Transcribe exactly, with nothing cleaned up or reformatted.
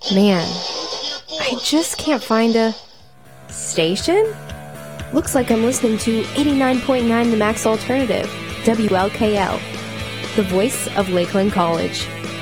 Man, I just can't find a station? Looks like I'm listening to eighty-nine point nine The Max Alternative, W L K L, the voice of Lakeland College.